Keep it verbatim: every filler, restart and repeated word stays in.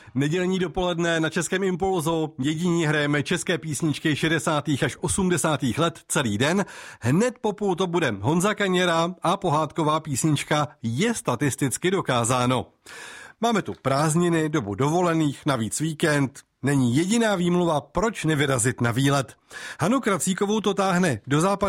Nedělní dopoledne na Českém Impulzu jediní hrajeme české písničky šedesátých až osmdesátých let celý den. Hned po půl to bude Honza Kaněra a pohádková písnička Je statisticky dokázáno. Máme tu prázdniny, dobu dovolených, navíc víkend. Není jediná výmluva, proč nevyrazit na výlet. Hanu Kracíkovou to táhne do západu.